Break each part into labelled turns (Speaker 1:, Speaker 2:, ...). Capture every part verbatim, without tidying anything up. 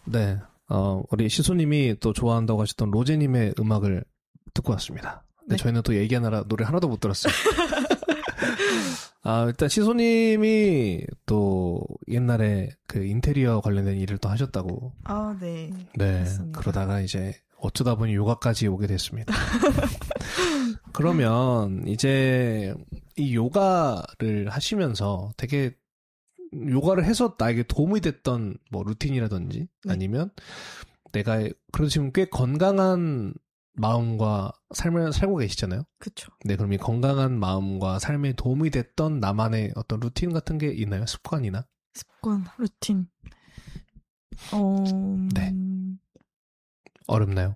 Speaker 1: 네, 어, 우리 시소님이 또 좋아한다고 하셨던 로제님의 음악을 듣고 왔습니다. 근데
Speaker 2: 네.
Speaker 1: 저희는 또 얘기하느라 노래 하나도 못 들었어요. 아, 일단 시소님이 또 옛날에 그 인테리어 관련된 일을 또 하셨다고.
Speaker 2: 아, 네.
Speaker 1: 네,
Speaker 2: 맞습니다.
Speaker 1: 그러다가 이제 어쩌다 보니 요가까지 오게 됐습니다. 그러면 이제 이 요가를 하시면서 되게 요가를 해서 나에게 도움이 됐던 뭐 루틴이라든지
Speaker 2: 네.
Speaker 1: 아니면 내가 그래도 지금 꽤 건강한 마음과 삶을 살고 계시잖아요.
Speaker 2: 그쵸.
Speaker 1: 네, 그럼 이 건강한 마음과 삶에 도움이 됐던 나만의 어떤 루틴 같은 게 있나요? 습관이나?
Speaker 2: 습관, 루틴. 어,
Speaker 1: 네. 어렵나요?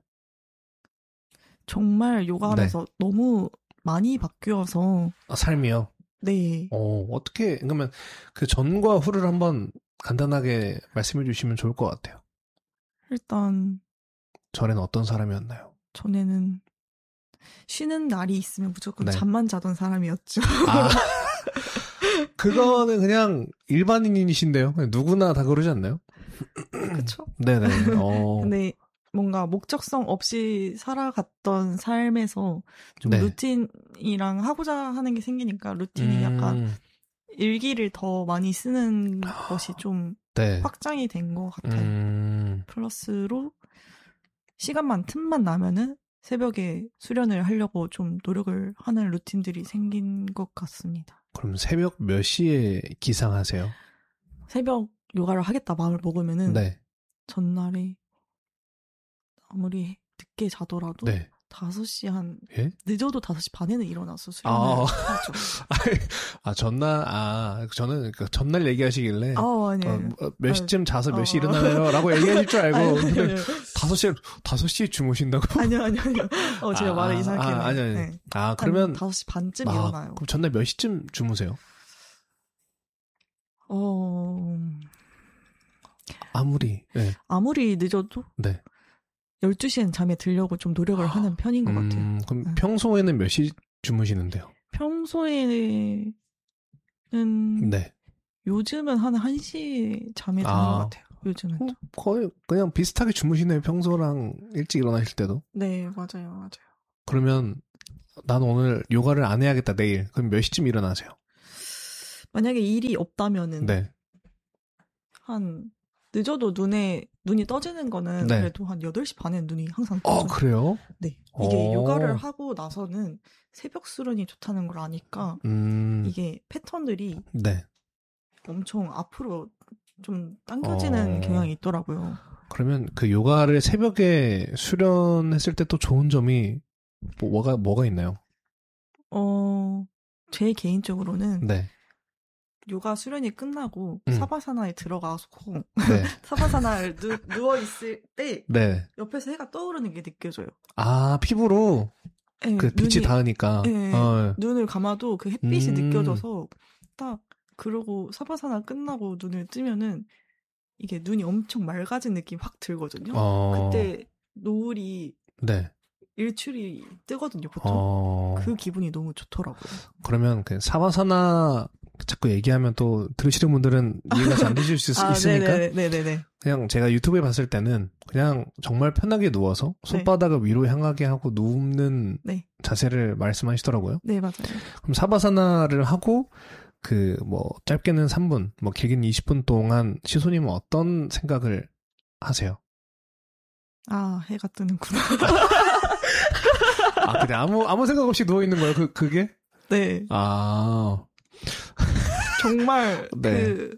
Speaker 2: 정말 요가하면서
Speaker 1: 네.
Speaker 2: 너무 많이 바뀌어서.
Speaker 1: 아, 삶이요?
Speaker 2: 네.
Speaker 1: 어, 어떻게, 그러면 그 전과 후를 한번 간단하게 말씀해 주시면 좋을 것 같아요.
Speaker 2: 일단.
Speaker 1: 전에는 어떤 사람이었나요?
Speaker 2: 전에는 쉬는 날이 있으면 무조건
Speaker 1: 네.
Speaker 2: 잠만 자던 사람이었죠.
Speaker 1: 아, 그거는 그냥 일반인이신데요. 그냥 누구나 다 그러지 않나요?
Speaker 2: 그쵸?
Speaker 1: 네네. 어.
Speaker 2: 근데 뭔가 목적성 없이 살아갔던 삶에서 좀
Speaker 1: 네.
Speaker 2: 루틴이랑 하고자 하는 게 생기니까 루틴이
Speaker 1: 음.
Speaker 2: 약간 일기를 더 많이 쓰는 것이 좀
Speaker 1: 네.
Speaker 2: 확장이 된 것 같아요.
Speaker 1: 음.
Speaker 2: 플러스로 시간만 틈만 나면은 새벽에 수련을 하려고 좀 노력을 하는 루틴들이 생긴 것 같습니다.
Speaker 1: 그럼 새벽 몇 시에 기상하세요?
Speaker 2: 새벽 요가를 하겠다 마음을 먹으면은
Speaker 1: 네.
Speaker 2: 전날에 아무리 늦게 자더라도
Speaker 1: 네.
Speaker 2: 다섯 시 한
Speaker 1: 예?
Speaker 2: 늦어도 다섯 시 반에는 일어나서 수련을
Speaker 1: 아.
Speaker 2: 하죠.
Speaker 1: 아, 전날, 아, 저는 그 전날 얘기하시길래.
Speaker 2: 아, 아니에요.
Speaker 1: 어, 몇 시쯤 자서 몇 시
Speaker 2: 어.
Speaker 1: 일어나요? 라고 얘기하실 줄 알고.
Speaker 2: 아니요,
Speaker 1: 근데
Speaker 2: 아니요.
Speaker 1: 다섯 시에, 다섯 시에 주무신다고?
Speaker 2: 아니요, 아니요, 아니요. 어, 제가
Speaker 1: 아,
Speaker 2: 말을 이상하게
Speaker 1: 아, 아니, 아니.
Speaker 2: 네.
Speaker 1: 아, 그러면.
Speaker 2: 다섯 시 반쯤
Speaker 1: 아,
Speaker 2: 일어나요.
Speaker 1: 그럼 전날 몇 시쯤 주무세요?
Speaker 2: 어.
Speaker 1: 아무리, 네.
Speaker 2: 아무리 늦어도.
Speaker 1: 네.
Speaker 2: 열두 시엔 잠에 들려고 좀 노력을 하는 편인 것
Speaker 1: 음,
Speaker 2: 같아요.
Speaker 1: 그럼
Speaker 2: 네.
Speaker 1: 평소에는 몇 시 주무시는데요?
Speaker 2: 평소에는.
Speaker 1: 네.
Speaker 2: 요즘은 한 한 시에 잠에 드는
Speaker 1: 아.
Speaker 2: 것 같아요. 요즘은.
Speaker 1: 어, 거의 그냥 비슷하게 주무시네요. 평소랑 일찍 일어나실 때도.
Speaker 2: 네, 맞아요, 맞아요.
Speaker 1: 그러면 난 오늘 요가를 안 해야겠다 내일. 그럼 몇 시쯤 일어나세요?
Speaker 2: 만약에 일이 없다면은
Speaker 1: 네.
Speaker 2: 한 늦어도 눈에 눈이 떠지는 거는
Speaker 1: 네.
Speaker 2: 그래도 한 여덟 시 반에 눈이 항상 떠져요.
Speaker 1: 어, 그래요?
Speaker 2: 네. 이게
Speaker 1: 오.
Speaker 2: 요가를 하고 나서는 새벽 수련이 좋다는 걸 아니까
Speaker 1: 음.
Speaker 2: 이게 패턴들이
Speaker 1: 네.
Speaker 2: 엄청 앞으로 좀 당겨지는
Speaker 1: 어.
Speaker 2: 경향이 있더라고요.
Speaker 1: 그러면 그 요가를 새벽에 수련했을 때 또 좋은 점이 뭐, 뭐가 뭐가 있나요?
Speaker 2: 어, 제 개인적으로는
Speaker 1: 네.
Speaker 2: 요가 수련이 끝나고
Speaker 1: 음.
Speaker 2: 사바사나에 들어가서
Speaker 1: 네.
Speaker 2: 사바사나를 누, 누워있을 때
Speaker 1: 네.
Speaker 2: 옆에서 해가 떠오르는 게 느껴져요.
Speaker 1: 아, 피부로
Speaker 2: 네,
Speaker 1: 그 빛이
Speaker 2: 눈이,
Speaker 1: 닿으니까.
Speaker 2: 네,
Speaker 1: 어.
Speaker 2: 눈을 감아도 그 햇빛이
Speaker 1: 음.
Speaker 2: 느껴져서 딱 그러고 사바사나 끝나고 눈을 뜨면은 이게 눈이 엄청 맑아진 느낌이 확 들거든요.
Speaker 1: 어.
Speaker 2: 그때 노을이
Speaker 1: 네.
Speaker 2: 일출이 뜨거든요, 보통.
Speaker 1: 어.
Speaker 2: 그 기분이 너무 좋더라고요.
Speaker 1: 그러면 그 사바사나 자꾸 얘기하면 또 들으시는 분들은 이해가 잘 안 되실 수
Speaker 2: 아,
Speaker 1: 있으니까
Speaker 2: 네네네.
Speaker 1: 그냥 제가 유튜브에 봤을 때는 그냥 정말 편하게 누워서 손바닥을 네. 위로 향하게 하고 눕는
Speaker 2: 네.
Speaker 1: 자세를 말씀하시더라고요.
Speaker 2: 네, 맞아요.
Speaker 1: 그럼 사바사나를 하고 그 뭐 짧게는 삼 분, 뭐 길게는 이십 분 동안 시소님은 어떤 생각을 하세요?
Speaker 2: 아, 해가 뜨는구나.
Speaker 1: 아, 근데 아무 아무 생각 없이 누워 있는 거예요? 그 그게?
Speaker 2: 네.
Speaker 1: 아.
Speaker 2: 정말
Speaker 1: 네.
Speaker 2: 그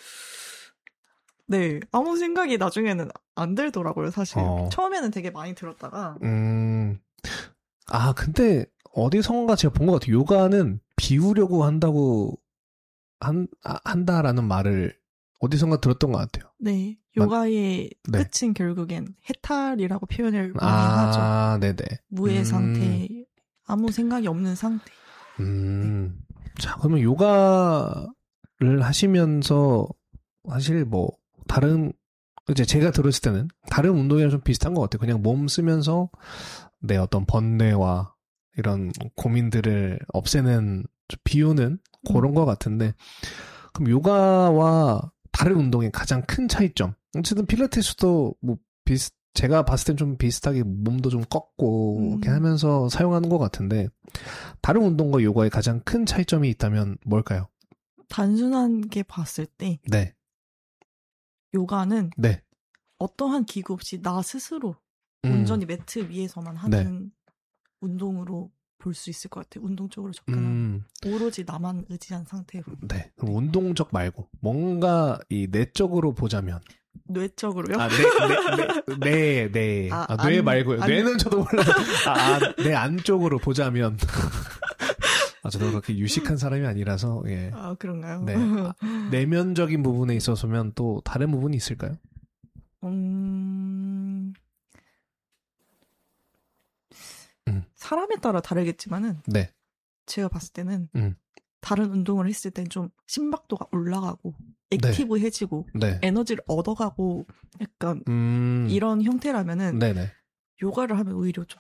Speaker 2: 네, 아무 생각이 나중에는 안 들더라고요, 사실.
Speaker 1: 어.
Speaker 2: 처음에는 되게 많이 들었다가.
Speaker 1: 음. 아, 근데 어디선가 제가 본 것 같아요. 요가는 비우려고 한다고 한 한다라는 말을 어디선가 들었던 것 같아요.
Speaker 2: 네, 요가의
Speaker 1: 네.
Speaker 2: 끝은 결국엔 해탈이라고 표현을 많이
Speaker 1: 아,
Speaker 2: 하죠.
Speaker 1: 아, 네네.
Speaker 2: 무의
Speaker 1: 음.
Speaker 2: 상태, 아무 생각이 없는 상태.
Speaker 1: 음. 네. 자, 그러면 요가를 하시면서 사실 뭐 다른 이제 제가 들었을 때는 다른 운동이랑 좀 비슷한 것 같아요. 그냥 몸 쓰면서 내 어떤 번뇌와 이런 고민들을 없애는, 비우는 그런 것 같은데, 그럼 요가와 다른 운동의 가장 큰 차이점, 어쨌든 필라테스도 뭐 비슷 제가 봤을 땐 좀 비슷하게 몸도 좀 꺾고
Speaker 2: 음.
Speaker 1: 이렇게 하면서 사용하는 것 같은데 다른 운동과 요가의 가장 큰 차이점이 있다면 뭘까요?
Speaker 2: 단순하게 봤을 때
Speaker 1: 네.
Speaker 2: 요가는
Speaker 1: 네.
Speaker 2: 어떠한 기구 없이 나 스스로
Speaker 1: 음.
Speaker 2: 온전히 매트 위에서만 하는 운동으로 볼 수 있을 것 같아요. 운동적으로 접근하는.
Speaker 1: 음.
Speaker 2: 오로지 나만 의지한 상태로.
Speaker 1: 네. 그럼 운동적 말고 뭔가 이 내적으로 보자면
Speaker 2: 뇌적으로요?
Speaker 1: 아, 네, 네, 네, 네.
Speaker 2: 아,
Speaker 1: 아, 뇌
Speaker 2: 안-
Speaker 1: 말고요.
Speaker 2: 안-
Speaker 1: 뇌는 저도 몰라요. 아, 아, 내 안쪽으로 보자면. 아, 저도 그렇게 유식한 사람이 아니라서, 예.
Speaker 2: 아, 그런가요?
Speaker 1: 네. 아, 내면적인 부분에 있어서면 또 다른 부분이 있을까요?
Speaker 2: 음...
Speaker 1: 음.
Speaker 2: 사람에 따라 다르겠지만은
Speaker 1: 네.
Speaker 2: 제가 봤을 때는
Speaker 1: 음.
Speaker 2: 다른 운동을 했을 땐 좀 심박도가 올라가고 액티브해지고
Speaker 1: 네.
Speaker 2: 에너지를 얻어가고 약간
Speaker 1: 음.
Speaker 2: 이런 형태라면은
Speaker 1: 네네.
Speaker 2: 요가를 하면 오히려 좀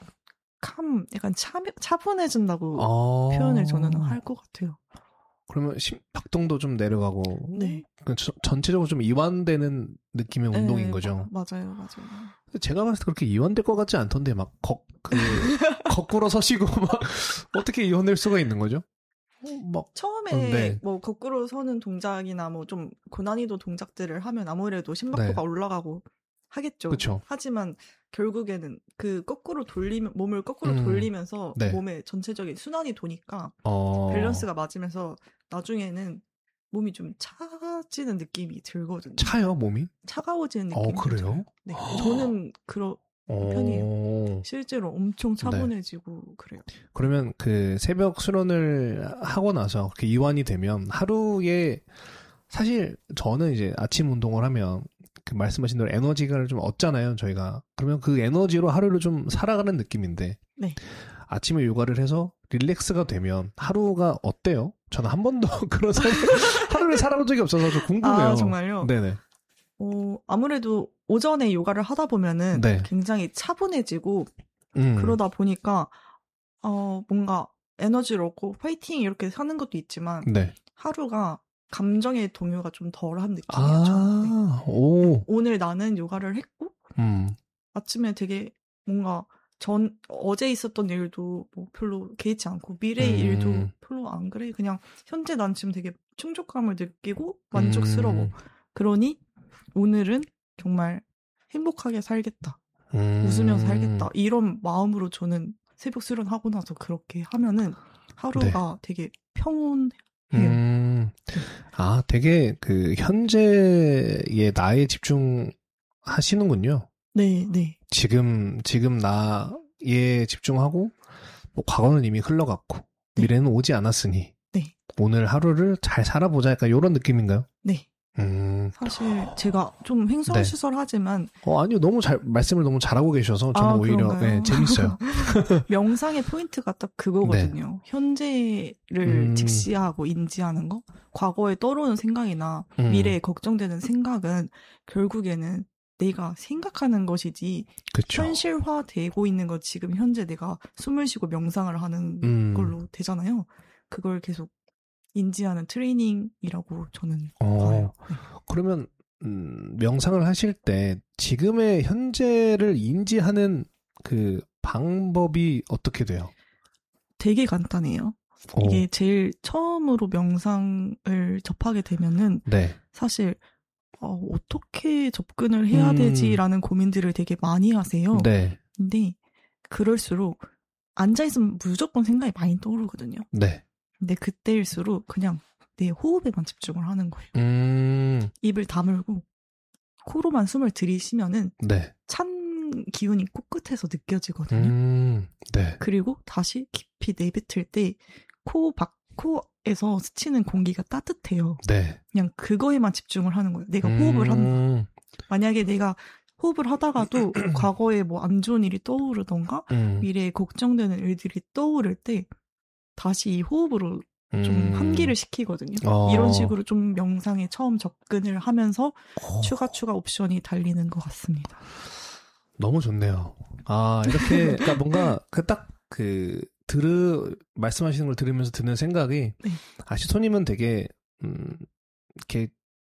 Speaker 2: 캄, 약간 차, 차분해진다고
Speaker 1: 어...
Speaker 2: 표현을 저는 할 것 같아요.
Speaker 1: 그러면 심박동도 좀 내려가고.
Speaker 2: 네.
Speaker 1: 그 저- 전체적으로 좀 이완되는 느낌의 운동인
Speaker 2: 네,
Speaker 1: 거죠.
Speaker 2: 마- 맞아요, 맞아요.
Speaker 1: 제가 봤을 때 그렇게 이완될 것 같지 않던데, 막, 거, 그, 거꾸로 서시고, 막, 어떻게 이완될 수가 있는 거죠? 어, 막,
Speaker 2: 처음에
Speaker 1: 어, 네.
Speaker 2: 뭐 거꾸로 서는 동작이나 뭐 좀 고난이도 동작들을 하면 아무래도 심박도가
Speaker 1: 네.
Speaker 2: 올라가고 하겠죠.
Speaker 1: 그쵸.
Speaker 2: 하지만 결국에는 그 거꾸로 돌리면 몸을 거꾸로
Speaker 1: 음,
Speaker 2: 돌리면서
Speaker 1: 네.
Speaker 2: 몸의 전체적인 순환이 도니까
Speaker 1: 어.
Speaker 2: 밸런스가 맞으면서 나중에는 몸이 좀 차지는 느낌이 들거든요.
Speaker 1: 차요, 몸이?
Speaker 2: 차가워지는
Speaker 1: 어,
Speaker 2: 느낌이
Speaker 1: 그래요?
Speaker 2: 들어요. 네. 저는 그런
Speaker 1: 어.
Speaker 2: 편이에요. 실제로 엄청
Speaker 1: 네.
Speaker 2: 차분해지고 그래요.
Speaker 1: 그러면 그 새벽 수련을 하고 나서 그렇게 이완이 되면 하루에 사실 저는 이제 아침 운동을 하면 그 말씀하신 대로 에너지가 좀 얻잖아요, 저희가. 그러면 그 에너지로 하루를 좀 살아가는 느낌인데.
Speaker 2: 네.
Speaker 1: 아침에 요가를 해서 릴렉스가 되면 하루가 어때요? 저는 한 번도 그런 삶, 하루를 살아본 적이 없어서 좀 궁금해요.
Speaker 2: 아, 정말요?
Speaker 1: 네네.
Speaker 2: 어, 아무래도 오전에 요가를 하다 보면은
Speaker 1: 네.
Speaker 2: 굉장히 차분해지고
Speaker 1: 음.
Speaker 2: 그러다 보니까 어, 뭔가 에너지를 얻고 파이팅 이렇게 사는 것도 있지만
Speaker 1: 네.
Speaker 2: 하루가 감정의 동요가 좀 덜한 느낌이에요. 저는. 네.
Speaker 1: 아, 오.
Speaker 2: 오늘 나는 요가를 했고
Speaker 1: 음.
Speaker 2: 아침에 되게 뭔가 전 어제 있었던 일도 뭐 별로 개의치 않고 미래의
Speaker 1: 음.
Speaker 2: 일도 별로 안 그래. 그냥 현재 난 지금 되게 충족감을 느끼고 만족스러워.
Speaker 1: 음.
Speaker 2: 그러니 오늘은 정말 행복하게 살겠다.
Speaker 1: 음.
Speaker 2: 웃으면서 살겠다. 이런 마음으로 저는 새벽 수련하고 나서 그렇게 하면은 하루가 되게 평온해요.
Speaker 1: 음. 아, 되게 그 현재의 나에 집중하시는군요.
Speaker 2: 네, 네.
Speaker 1: 지금 지금 나에 집중하고 뭐 과거는 이미 흘러갔고
Speaker 2: 네.
Speaker 1: 미래는 오지 않았으니
Speaker 2: 네.
Speaker 1: 오늘 하루를 잘 살아보자 약간 이런 느낌인가요?
Speaker 2: 네.
Speaker 1: 음.
Speaker 2: 사실 제가 좀 횡설수설하지만
Speaker 1: 어, 아니요. 너무 잘 말씀을 너무 잘하고 계셔서 저는
Speaker 2: 아,
Speaker 1: 오히려
Speaker 2: 그런가요?
Speaker 1: 네, 재밌어요.
Speaker 2: 명상의 포인트가 딱 그거거든요. 현재를
Speaker 1: 음.
Speaker 2: 직시하고 인지하는 거. 과거에 떠오르는 생각이나
Speaker 1: 음.
Speaker 2: 미래에 걱정되는 생각은 결국에는 내가 생각하는 것이지
Speaker 1: 그렇죠.
Speaker 2: 현실화되고 있는 건 지금 현재 내가 숨을 쉬고 명상을 하는
Speaker 1: 음.
Speaker 2: 걸로 되잖아요. 그걸 계속 인지하는 트레이닝이라고 저는
Speaker 1: 어.
Speaker 2: 봐요. 네.
Speaker 1: 그러면 음, 명상을 하실 때 지금의 현재를 인지하는 그 방법이 어떻게 돼요?
Speaker 2: 되게 간단해요.
Speaker 1: 오.
Speaker 2: 이게 제일 처음으로 명상을 접하게 되면은
Speaker 1: 네.
Speaker 2: 사실 어, 어떻게 접근을 해야
Speaker 1: 음.
Speaker 2: 되지라는 고민들을 되게 많이 하세요.
Speaker 1: 네.
Speaker 2: 근데 그럴수록 앉아있으면 무조건 생각이 많이 떠오르거든요.
Speaker 1: 네.
Speaker 2: 근데 그때일수록 그냥 내 호흡에만 집중을 하는 거예요.
Speaker 1: 음.
Speaker 2: 입을 다물고 코로만 숨을 들이쉬면은
Speaker 1: 네.
Speaker 2: 찬 기운이 코끝에서 느껴지거든요.
Speaker 1: 음. 네.
Speaker 2: 그리고 다시 깊이 내뱉을 때 코 밖, 코에서 스치는 공기가 따뜻해요.
Speaker 1: 네.
Speaker 2: 그냥 그거에만 집중을 하는 거예요. 내가 호흡을 한다.
Speaker 1: 음.
Speaker 2: 만약에 내가 호흡을 하다가도 과거에 뭐 안 좋은 일이 떠오르던가
Speaker 1: 음.
Speaker 2: 미래에 걱정되는 일들이 떠오를 때 다시 이 호흡으로 좀
Speaker 1: 음.
Speaker 2: 환기를 시키거든요.
Speaker 1: 어.
Speaker 2: 이런 식으로 좀 명상에 처음 접근을 하면서
Speaker 1: 어.
Speaker 2: 추가 추가 옵션이 달리는 것 같습니다.
Speaker 1: 너무 좋네요. 아, 이렇게, 그러니까 뭔가, 그 딱, 그, 들으, 말씀하시는 걸 들으면서 드는 생각이,
Speaker 2: 네.
Speaker 1: 아, 시소님은 되게, 음, 이렇게,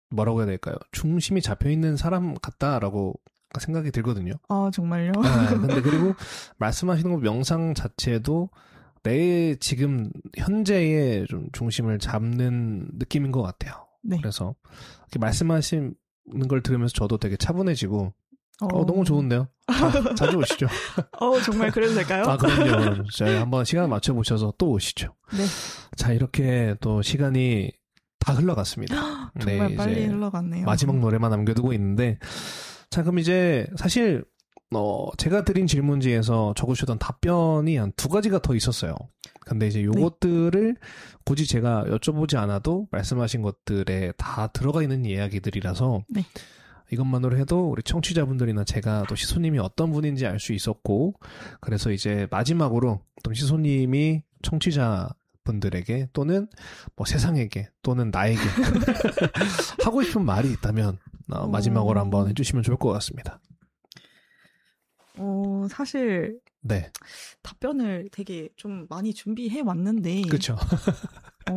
Speaker 1: 뭐라고 해야 될까요? 중심이 잡혀있는 사람 같다라고 생각이 들거든요.
Speaker 2: 아, 정말요?
Speaker 1: 네, 근데 그리고 말씀하시는 거 명상 자체도 내 지금 현재의 좀 중심을 잡는 느낌인 것 같아요.
Speaker 2: 네.
Speaker 1: 그래서 이렇게 말씀하시는 걸 들으면서 저도 되게 차분해지고 어,
Speaker 2: 어,
Speaker 1: 너무 좋은데요. 자, 자주 오시죠.
Speaker 2: 어, 정말 그래도 될까요?
Speaker 1: 아, 그럼요. 저희 한번 시간 맞춰보셔서 또 오시죠.
Speaker 2: 네.
Speaker 1: 자, 이렇게 또 시간이 다 흘러갔습니다.
Speaker 2: 정말
Speaker 1: 네,
Speaker 2: 빨리
Speaker 1: 이제
Speaker 2: 흘러갔네요.
Speaker 1: 마지막 노래만 남겨두고 있는데, 자, 그럼 이제 사실 어, 제가 드린 질문지에서 적으셨던 답변이 한 두 가지가 더 있었어요. 근데 이제 요것들을 네. 굳이 제가 여쭤보지 않아도 말씀하신 것들에 다 들어가 있는 이야기들이라서 네. 이것만으로 해도 우리 청취자분들이나 제가 또 시소님이 어떤 분인지 알 수 있었고, 그래서 이제 마지막으로 또 시소님이 청취자분들에게 또는 뭐 세상에게 또는 나에게 하고 싶은 말이 있다면 어, 마지막으로 한번 해주시면 좋을 것 같습니다.
Speaker 2: 어, 사실
Speaker 1: 네.
Speaker 2: 답변을 되게 좀 많이 준비해 왔는데
Speaker 1: 그렇죠.
Speaker 2: 어,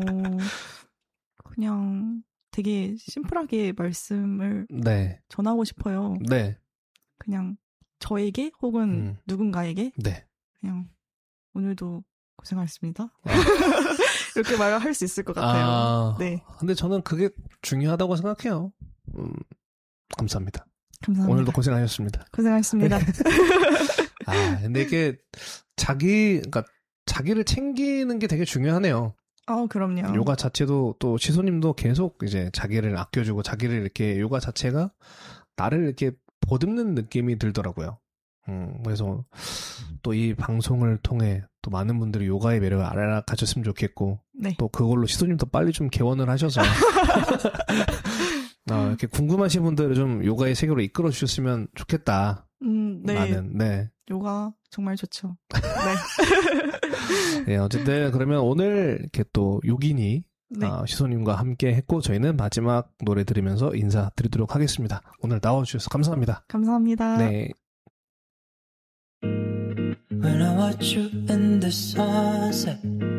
Speaker 2: 그냥 되게 심플하게 말씀을
Speaker 1: 네.
Speaker 2: 전하고 싶어요.
Speaker 1: 네.
Speaker 2: 그냥 저에게 혹은
Speaker 1: 음.
Speaker 2: 누군가에게
Speaker 1: 네.
Speaker 2: 그냥 오늘도 고생하셨습니다. 아. 이렇게 말을 할 수 있을 것 같아요.
Speaker 1: 아,
Speaker 2: 네.
Speaker 1: 근데 저는 그게 중요하다고 생각해요. 음, 감사합니다.
Speaker 2: 감사합니다.
Speaker 1: 오늘도 고생하셨습니다.
Speaker 2: 고생하셨습니다.
Speaker 1: 아, 근데 이게 자기, 그러니까 자기를 챙기는 게 되게 중요하네요.
Speaker 2: 어, 그럼요.
Speaker 1: 요가 자체도 또 시소님도 계속 이제 자기를 아껴주고 자기를 이렇게 요가 자체가 나를 이렇게 보듬는 느낌이 들더라고요. 음, 그래서 또 이 방송을 통해 또 많은 분들이 요가의 매력을 알아가셨으면 좋겠고
Speaker 2: 네.
Speaker 1: 또 그걸로 시소님도 빨리 좀 개원을 하셔서 어, 이렇게 궁금하신 분들을 좀 요가의 세계로 이끌어 주셨으면 좋겠다.
Speaker 2: 음, 네.
Speaker 1: 나는, 네.
Speaker 2: 요가 정말 좋죠. 네.
Speaker 1: 네, 어쨌든 그러면 오늘 이렇게 또 요기니 네. 어, 시소님과 함께 했고 저희는 마지막 노래 들으면서 인사드리도록 하겠습니다. 오늘 나와주셔서 감사합니다.
Speaker 2: 감사합니다.
Speaker 1: 네.
Speaker 3: When I watch you in the sunset